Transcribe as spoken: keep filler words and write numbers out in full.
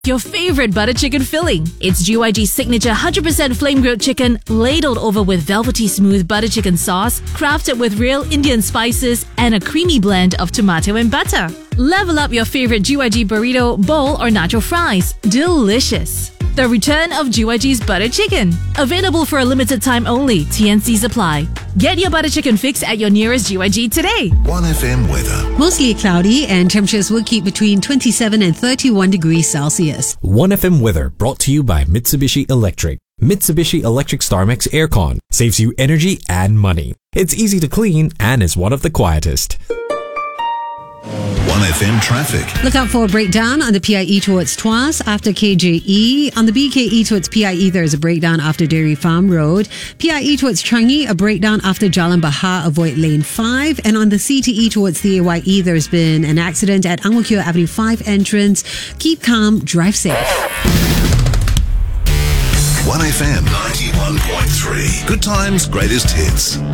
Your favorite butter chicken filling. It's G Y G's signature one hundred percent flame grilled chicken, ladled over with velvety smooth butter chicken sauce, crafted with real Indian spices and a creamy blend of tomato and butter. Level up your favorite G Y G burrito, bowl, or nacho fries. Delicious. The return of G Y G's butter chicken. Available for a limited time only. T N Cs apply. Get your butter chicken fix at your nearest G Y G today. one F M weather. Mostly cloudy and temperatures will keep between twenty-seven and thirty-one degrees Celsius. one F M weather brought to you by Mitsubishi Electric. Mitsubishi Electric StarMax Aircon saves you energy and money. It's easy to clean and is one of the quietest. one F M traffic. Look out for a breakdown on the P I E towards Tuas after K J E. On the B K E towards P I E, there is a breakdown after Dairy Farm Road. P I E towards Changi, a breakdown after Jalan Bahar, avoid lane five. And on the C T E towards the A Y E, there's been an accident at Ang Mo Kio Avenue five entrance. Keep calm, drive safe. one F M ninety-one point three. Good times, greatest hits.